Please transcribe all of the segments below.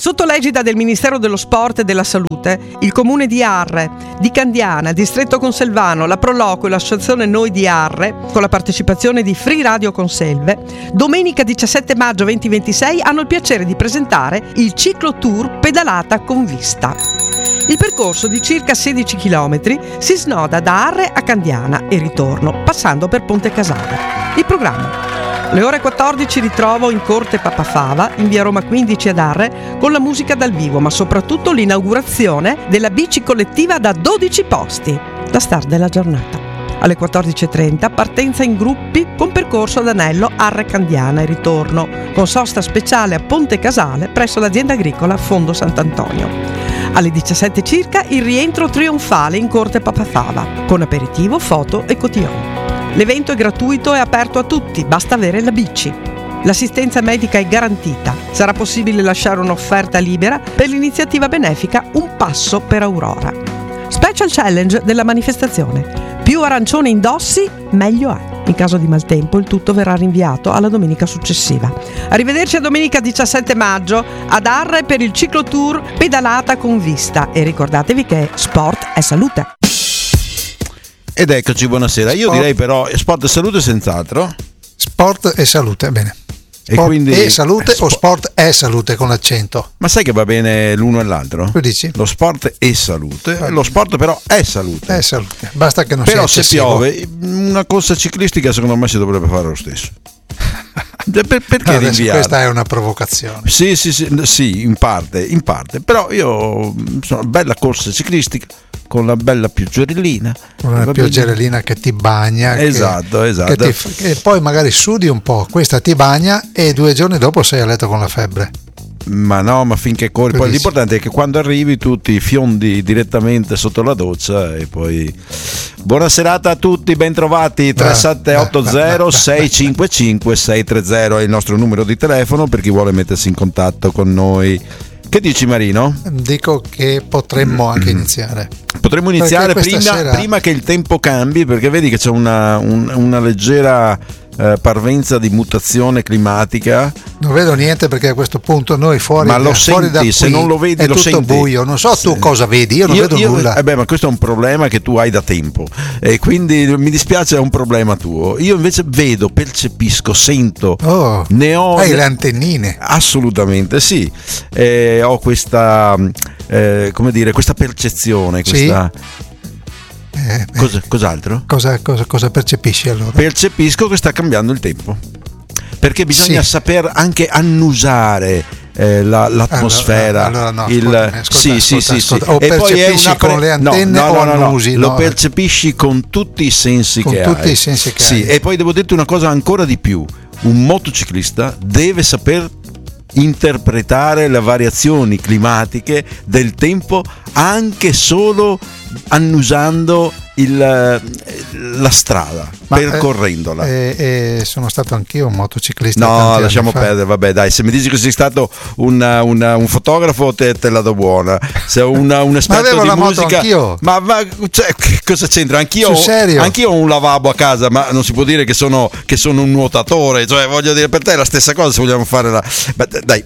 Sotto l'egida del Ministero dello Sport e della Salute, il comune di Arre, di Candiana, Distretto Conselvano, la Proloco e l'associazione Noi di Arre, con la partecipazione di Free Radio Conselve, domenica 17 maggio 2026 hanno il piacere di presentare il ciclo tour Pedalata con Vista. Il percorso di circa 16 km si snoda da Arre a Candiana e ritorno, passando per Ponte Casale. Il programma: alle ore 14 ritrovo in Corte Papafava, in via Roma 15 ad Arre, con la musica dal vivo, ma soprattutto l'inaugurazione della bici collettiva da 12 posti, la star della giornata. Alle 14.30 partenza in gruppi con percorso ad anello Arre-Candiana e ritorno, con sosta speciale a Ponte Casale presso l'azienda agricola Fondo Sant'Antonio. Alle 17 circa il rientro trionfale in Corte Papafava, con aperitivo, foto e cotillon. L'evento è gratuito e aperto a tutti, basta avere la bici. L'assistenza medica è garantita. Sarà possibile lasciare un'offerta libera per l'iniziativa benefica Un Passo per Aurora. Special challenge della manifestazione: più arancione indossi, meglio è. In caso di maltempo il tutto verrà rinviato alla domenica successiva. Arrivederci a domenica 17 maggio ad Arre per il ciclo tour Pedalata con Vista, e ricordatevi che sport è salute. Ed eccoci, buonasera. Io direi però sport e salute senz'altro. Sport e salute, bene. Sport e quindi e salute o sport e salute con l'accento? Ma sai che va bene l'uno e l'altro? Tu dici? Lo sport e salute. Lo sport però è salute. È salute. Basta che non però sia eccessivo. Però se piove, una corsa ciclistica secondo me si dovrebbe fare lo stesso. Perché rinviare? Questa è una provocazione. Sì, in parte. Però io sono bella corsa ciclistica con la bella pioggerellina. Con una pioggerellina che ti bagna. Esatto. E poi magari sudi un po', questa ti bagna e 2 giorni dopo sei a letto con la febbre. Ma no, ma finché corri. Poi l'importante è che quando arrivi tu ti fiondi direttamente sotto la doccia e poi. Buona serata a tutti, ben trovati. 3780 655 630 è il nostro numero di telefono per chi vuole mettersi in contatto con noi. Che dici, Marino? Dico che potremmo anche iniziare. Potremmo iniziare prima che il tempo cambi, perché vedi che c'è una leggera parvenza di mutazione climatica. Non vedo niente perché a questo punto noi fuori da qui, se non lo vedi, è lo tutto senti. Buio. Non so tu cosa vedi, io non vedo nulla. Ma questo è un problema che tu hai da tempo e quindi mi dispiace, è un problema tuo. Io invece vedo, percepisco, sento, ne ho. Hai le antennine? Assolutamente sì. Ho questa questa percezione, questa. Cos'altro? Cosa percepisci allora? Percepisco che sta cambiando il tempo, perché bisogna saper anche annusare l'atmosfera. Allora no, ascolta. O percepisci con le antenne o annusi? Lo percepisci con tutti i sensi che hai. Sì, e poi devo dirti una cosa ancora di più: un motociclista deve saper interpretare le variazioni climatiche del tempo anche solo annusando la strada, percorrendola. Sono stato anch'io un motociclista. No, lasciamo perdere, vabbè, dai, se mi dici che sei stato un fotografo te la do buona. Se un esperto di musica, anch'io. Ma cosa c'entra? Anch'io ho un lavabo a casa, ma non si può dire che sono un nuotatore, cioè voglio dire, per te è la stessa cosa se vogliamo fare dai,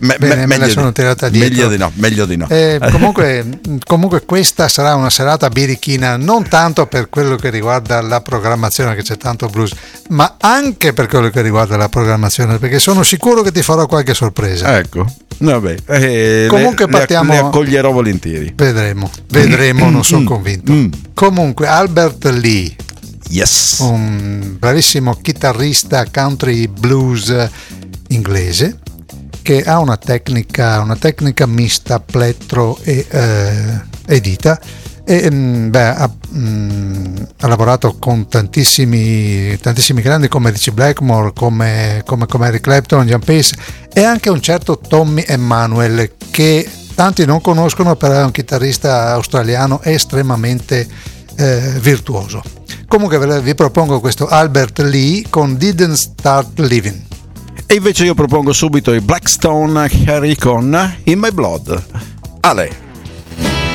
meglio di no. Comunque questa sarà una serata birichina, non tanto per quello che riguarda la programmazione, che c'è tanto blues, ma anche per quello che riguarda la programmazione, perché sono sicuro che ti farò qualche sorpresa. Ecco, vabbè. Comunque partiamo. Le accoglierò volentieri. Vedremo, non sono convinto. Comunque Albert Lee, un bravissimo chitarrista country blues inglese che ha una tecnica mista, plettro e dita. Ha lavorato con tantissimi grandi come Richie Blackmore, come Eric Clapton, John Pace e anche un certo Tommy Emmanuel, che tanti non conoscono, però è un chitarrista australiano estremamente virtuoso. Comunque vi propongo questo Albert Lee con Didn't Start Living. E invece io propongo subito i Blackstone Harry con In My Blood. Ale.